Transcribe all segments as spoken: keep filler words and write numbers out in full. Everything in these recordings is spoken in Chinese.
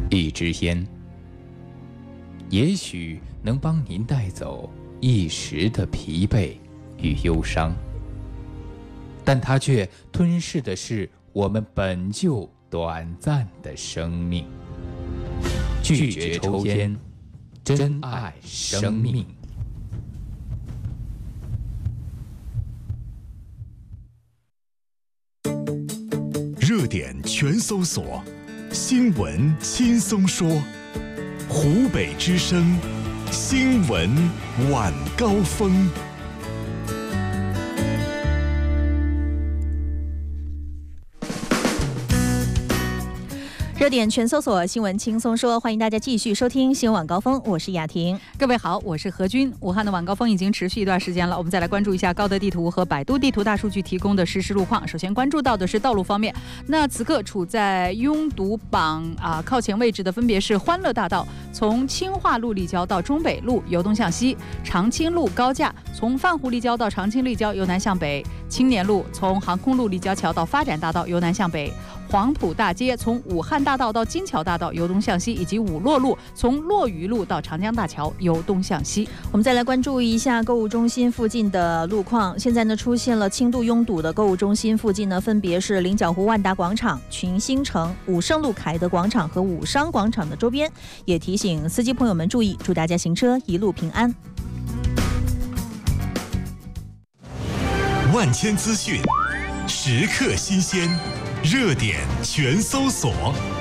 一支烟，也许能帮您带走一时的疲惫与忧伤，但它却吞噬的是我们本就短暂的生命。拒绝抽烟，珍爱生命。 热点全搜索，新闻轻松说。湖北之声，新闻晚高峰。 热点全搜索，新闻轻松说，欢迎大家继续收听新闻晚高峰，我是雅婷。 各位好，我是何军。武汉的晚高峰已经持续一段时间了，我们再来关注一下高德地图和百度地图大数据提供的实时路况。首先关注到的是道路方面，那此刻处在拥堵榜啊靠前位置的分别是欢乐大道，从清化路立交到中北路由东向西；长青路高架从泛湖立交到长青立交由南向北；青年路从航空路立交桥到发展大道由南向北；黄埔大街从武汉大道到金桥大道由东向西，以及五洛路从洛榆路到长江大桥由东向西。 我们再来关注一下购物中心附近的路况。现在呢，出现了轻度拥堵的购物中心附近呢，分别是菱角湖万达广场、群星城、武圣路凯德广场和武商广场的周边。也提醒司机朋友们注意，祝大家行车一路平安。 万千资讯，时刻新鲜，热点全搜索。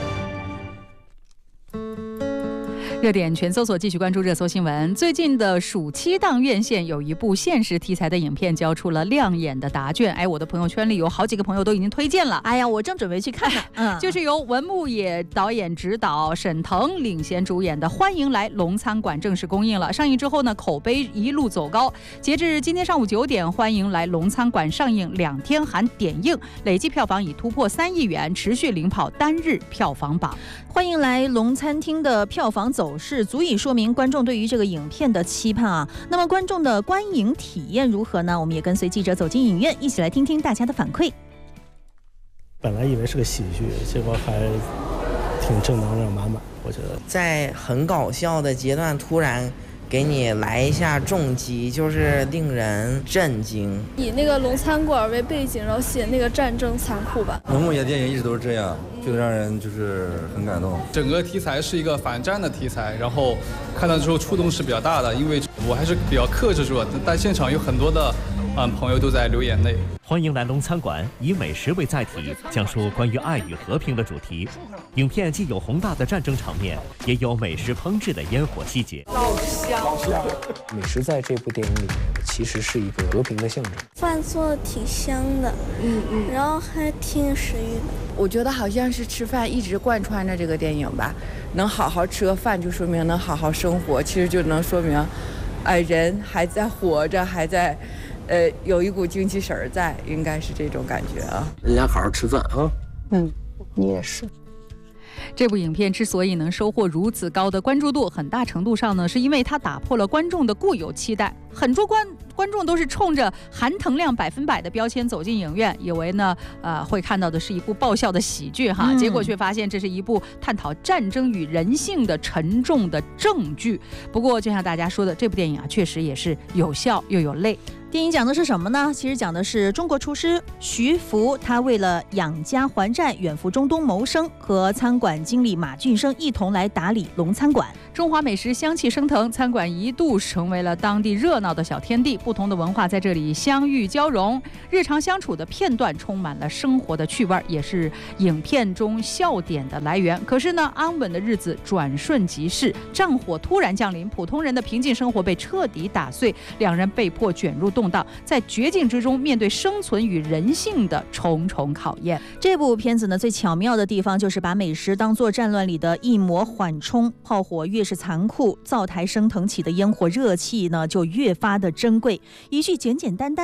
热点全搜索继续关注热搜新闻。最近的暑期档院线有一部现实题材的影片交出了亮眼的答卷。哎，我的朋友圈里有好几个朋友都已经推荐了。 哎呀，我正准备去看呢。嗯， 就是由文牧野导演执导，沈腾领衔主演的《欢迎来龙餐馆》正式公映了。上映之后呢，口碑一路走高。截至今天上午九点，《欢迎来龙餐馆》上映两天含点映，累计票房已突破三亿元，持续领跑单日票房榜。 欢迎来龙餐厅的票房走势足以说明观众对于这个影片的期盼啊。那么观众的观影体验如何呢？我们也跟随记者走进影院，一起来听听大家的反馈。 本来以为是个喜剧，结果还挺正能量满满。我觉得在很搞笑的阶段突然给你来一下重击，就是令人震惊。 以那个龙餐馆为背景，然后写那个战争残酷吧。 文牧野电影一直都是这样，就让人就是很感动。 整个题材是一个反战的题材，然后看到之后触动是比较大的，因为我还是比较克制住了，但现场有很多的嗯朋友都在流眼泪。 欢迎来龙餐馆，以美食为载体，讲述关于爱与和平的主题。影片既有宏大的战争场面，也有美食烹制的烟火细节。 老香了！ 美食在这部电影里面其实是一个和平的象征。 饭做的挺香的，嗯嗯，然后还挺有食欲的。 我觉得好像是吃饭一直贯穿着这个电影吧，能好好吃个饭就说明能好好生活，其实就能说明，哎，人还在活着，还在。呃，有一股精气神儿在，应该是这种感觉啊。 人家好好吃饭啊。 嗯，你也是。 这部影片之所以能收获如此高的关注度，很大程度上呢，是因为它打破了观众的固有期待。很多观观众都是冲着含腾量百分百的标签走进影院，以为呢，呃，会看到的是一部爆笑的喜剧哈，嗯、结果却发现这是一部探讨战争与人性的沉重的正剧。不过，就像大家说的，这部电影啊，确实也是有笑又有泪。 电影讲的是什么呢？其实讲的是中国厨师徐福，他为了养家还债，远赴中东谋生，和餐馆经理马俊生一同来打理龙餐馆。 中华美食香气升腾，餐馆一度成为了当地热闹的小天地，不同的文化在这里相遇交融，日常相处的片段充满了生活的趣味，也是影片中笑点的来源。可是呢，安稳的日子转瞬即逝，战火突然降临，普通人的平静生活被彻底打碎，两人被迫卷入动荡，在绝境之中面对生存与人性的重重考验。 这部片子呢，最巧妙的地方就是把美食当作战乱里的一抹缓冲，炮火越是残酷，灶台升腾起的烟火热气呢就越发的珍贵。一句简简单单的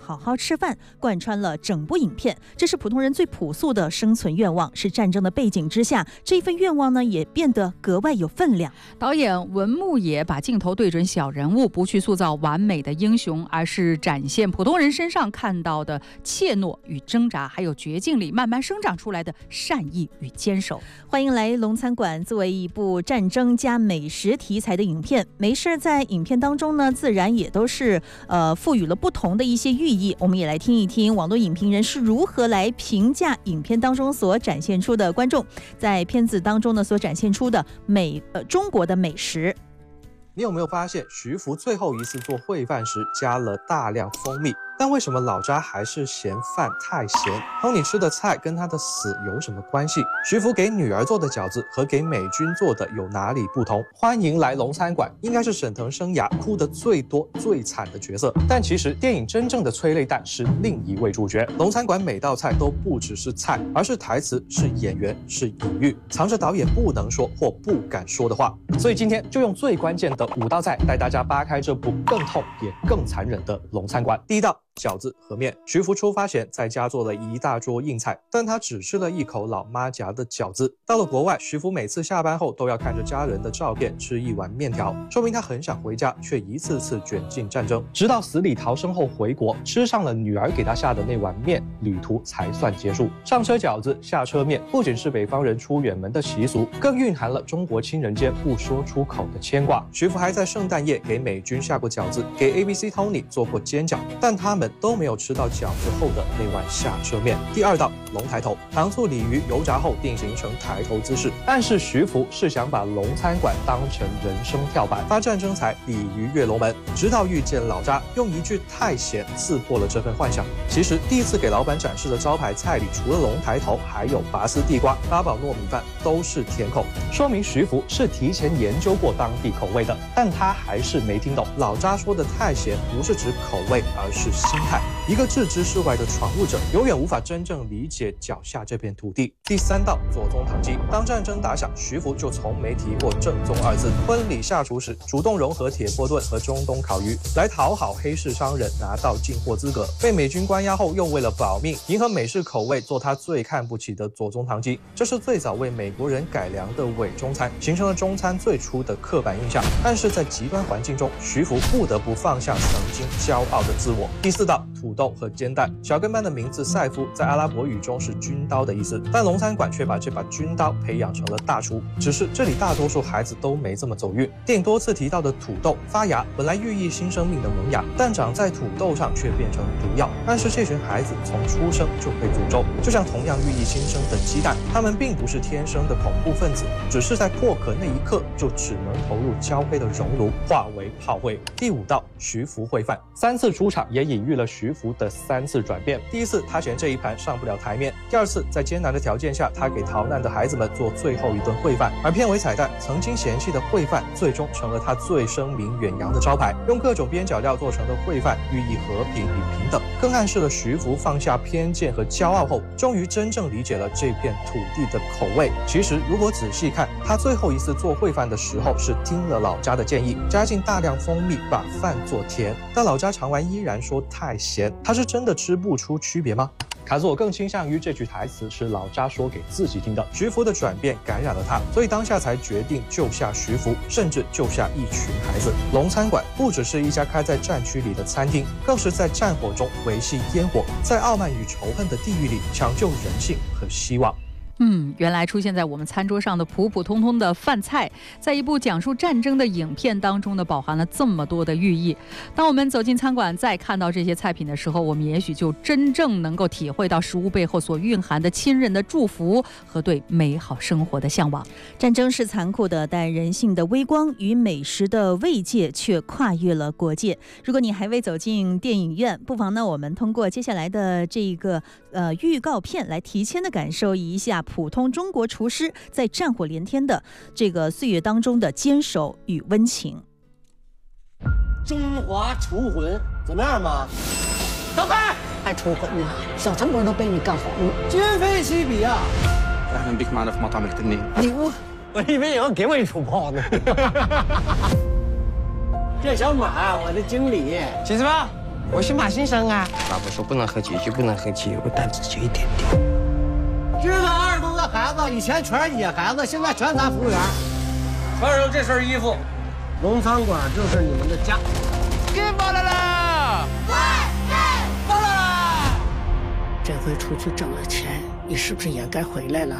好好吃饭，贯穿了整部影片。这是普通人最朴素的生存愿望，是战争的背景之下，这份愿望呢也变得格外有分量。 导演文牧野把镜头对准小人物，不去塑造完美的英雄，而是展现普通人身上看到的怯懦与挣扎，还有绝境里慢慢生长出来的善意与坚守。 欢迎来龙餐馆。作为一部战争加美食题材的影片，没事在影片当中呢，自然也都是呃赋予了不同的一些寓意。我们也来听一听网络影评人是如何来评价影片当中所展现出的观众在片子当中呢所展现出的美呃中国的美食。 你有没有发现徐福最后一次做烩饭时加了大量蜂蜜？但为什么老查还是嫌饭太咸？Tony吃的菜跟他的死有什么关系？徐福给女儿做的饺子和给美军做的有哪里不同？欢迎来龙餐馆，应该是沈腾生涯哭得最多最惨的角色，但其实电影真正的催泪弹是另一位主角。龙餐馆每道菜都不只是菜，而是台词，是演员，是隐喻，藏着导演不能说或不敢说的话。所以今天就用最关键的五道菜带大家扒开这部更痛也更残忍的龙餐馆。第一道，饺子和面。徐福出发前在家做了一大桌硬菜，但他只吃了一口老妈夹的饺子。到了国外，徐福每次下班后都要看着家人的照片吃一碗面条，说明他很想回家，却一次次卷进战争。直到死里逃生后回国，吃上了女儿给他下的那碗面，旅途才算结束。上车饺子，下车面，不仅是北方人出远门的习俗，更蕴含了中国亲人间不说出口的牵挂。徐福还在圣诞夜给美军下过饺子，给 A B C Tony 做过煎饺，但他们都没有吃到饺子后的那碗下车面。第二道，龙抬头，糖醋鲤鱼油炸后定型成抬头姿势，暗示徐福是想把龙餐馆当成人生跳板，发战争财，鲤鱼跃龙门。直到遇见老查，用一句太咸刺破了这份幻想。其实第一次给老板展示的招牌菜里，除了龙抬头，还有拔丝地瓜、八宝糯米饭，都是甜口，说明徐福是提前研究过当地口味的。但他还是没听懂，老查说的太咸不是指口味，而是心态。一个置之事外的闯入者，永远无法真正理解脚下这片土地。第三道，左宗棠鸡。当战争打响，徐福就从没提过正宗二字。婚礼下厨时，主动融合铁锅炖和中东烤鱼，来讨好黑市商人，拿到进货资格。被美军关押后，又为了保命，迎合美式口味，做他最看不起的左宗棠鸡。这是最早为美国人改良的伪中餐，形成了中餐最初的刻板印象。但是在极端环境中，徐福不得不放下曾经骄傲的自我。第四道，土豆和煎蛋。小跟班的名字赛夫在阿拉伯语中是军刀的意思，但龙餐馆却把这把军刀培养成了大厨。只是这里大多数孩子都没这么走运。电影多次提到的土豆发芽，本来寓意新生命的萌芽，但长在土豆上却变成毒药，暗示这群孩子从出生就被诅咒。就像同样寓意新生的鸡蛋，他们并不是天生的恐怖分子，只是在破壳那一刻就只能投入焦黑的熔炉，化为炮灰。第五道，徐福烩饭。三次出场也隐喻了徐福的三次转变。第一次，他嫌这一盘上不了台面；第二次，在艰难的条件下，他给逃难的孩子们做最后一顿烩饭。而片尾彩蛋，曾经嫌弃的烩饭，最终成了他最声名远扬的招牌。用各种边角料做成的烩饭，寓意和平与平等，更暗示了徐福放下偏见和骄傲后，终于真正理解了这片土地的口味。其实，如果仔细看，他最后一次做烩饭的时候，是听了老查的建议，加进大量蜂蜜，把饭做甜。但老查尝完依然说太咸，他是真的吃不出区别吗？卡斯，我更倾向于这句台词是老查说给自己听的。徐福的转变感染了他，所以当下才决定救下徐福，甚至救下一群孩子。龙餐馆不只是一家开在战区里的餐厅，更是在战火中维系烟火，在傲慢与仇恨的地狱里抢救人性和希望。 嗯，原来出现在我们餐桌上的普普通通的饭菜，在一部讲述战争的影片当中呢，饱含了这么多的寓意。当我们走进餐馆，再看到这些菜品的时候，我们也许就真正能够体会到食物背后所蕴含的亲人的祝福和对美好生活的向往。 战争是残酷的，但人性的微光与美食的慰藉却跨越了国界。如果你还未走进电影院，不妨呢，我们通过接下来的这个呃预告片来提前的感受一下普通中国厨师在战火连天的这个岁月当中的坚守与温情。 中华厨魂怎么样嘛？走开！还厨魂呢？小城门都被你干黄了，今非昔比啊！礼物，我以为也要给我一手炮呢。这小马，我的经理， 起司吧。 我是马先生啊。爸爸说不能喝酒就不能喝酒，我胆子就一点点。这个二十多个孩子，以前全是野孩子，现在全咱服务员。穿上这身衣服，农餐馆就是你们的家。给包来了！万岁！包了！这回出去挣了钱，你是不是也该回来了？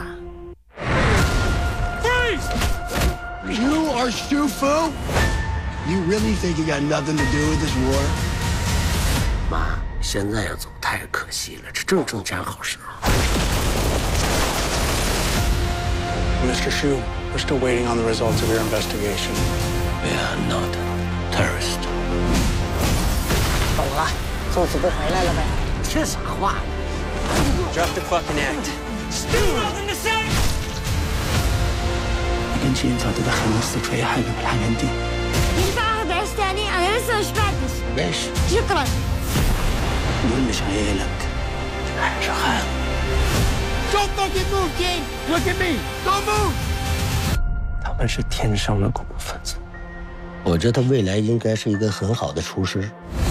You are Shufu? You really think you got nothing to do with this war? 妈，现在要走太可惜了，这正挣钱好时候。 Mister Shu, we're still waiting on the results of your investigation. We are not terrorists. 走了，从此不回来了呗？这啥话 ？Drop the fucking act. Still in the same. 跟其他的很多四川还没来原地。 ينفع اخد عيش تاني؟ انا لسه ما شبعتش. ليش؟ شكرا. دول مش عيالك،还是孩子。 Don't fucking move, kid. Look at me. Don't move. 他们是天生的恐怖分子。我觉得他未来应该是一个很好的厨师。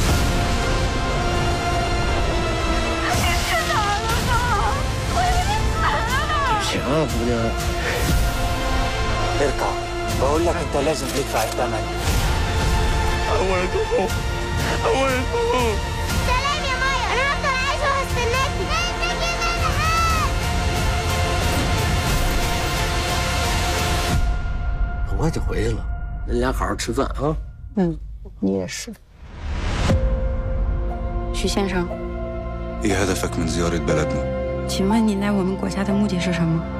你去哪儿了呢？我已经死了。 行啊，姑娘。 ارجع بقول لك انت لازم تدفع الثمن. I wanna go home. I wanna go home. سلام يا مايا، انا هفضل عايشه وهستناكي. انت كده نحاس. 很快就回去了，咱俩好好吃饭啊。 嗯，你也是。徐先生， ايه هدفك من زيارة بلدنا؟ 请问你来我们国家的目的是什么？